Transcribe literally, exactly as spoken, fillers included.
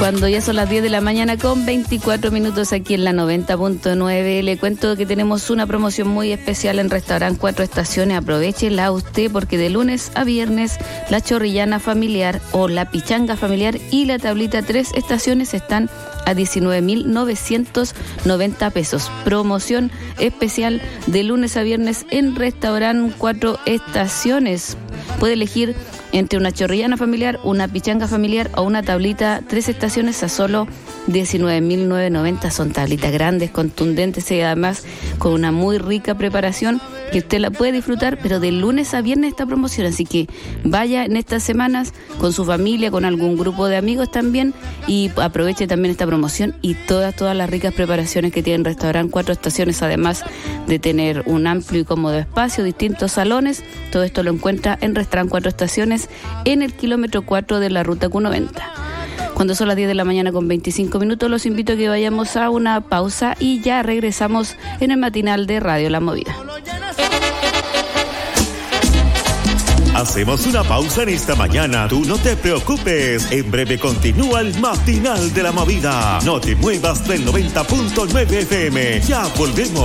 Cuando ya son las diez de la mañana con veinticuatro minutos aquí en la noventa punto nueve, le cuento que tenemos una promoción muy especial en Restaurant Cuatro Estaciones. Aprovechela usted porque de lunes a viernes la chorrillana familiar o la pichanga familiar y la tablita Tres Estaciones están a diecinueve mil novecientos noventa pesos. Promoción especial de lunes a viernes en Restaurant Cuatro Estaciones. Puede elegir entre una chorrillana familiar, una pichanga familiar o una tablita Tres Estaciones a solo diecinueve mil novecientos noventa. Son tablitas grandes, contundentes y además con una muy rica preparación que usted la puede disfrutar, pero de lunes a viernes esta promoción. Así que vaya en estas semanas con su familia, con algún grupo de amigos también, y aproveche también esta promoción y todas, todas las ricas preparaciones que tiene el Restaurant Cuatro Estaciones, además de tener un amplio y cómodo espacio, distintos salones. Todo esto lo encuentra en Restaurant Cuatro Estaciones en el kilómetro cuatro de la ruta Q noventa. Cuando son las diez de la mañana con veinticinco minutos, los invito a que vayamos a una pausa y ya regresamos en el matinal de Radio La Movida. Hacemos una pausa en esta mañana. Tú no te preocupes. En breve continúa el matinal de La Movida. No te muevas del noventa punto nueve F M. Ya volvemos.